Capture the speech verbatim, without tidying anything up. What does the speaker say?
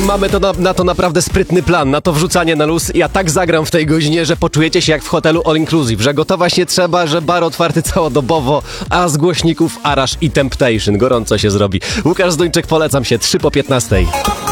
mamy to na, na to naprawdę sprytny plan, na to wrzucanie na luz. Ja tak zagram w tej godzinie, że poczujecie się jak w hotelu all inclusive, że gotować nie trzeba, że bar otwarty całodobowo, a z głośników Arash i Temptation. Gorąco się zrobi. Łukasz Zduńczyk, polecam się, trzy po piętnastej.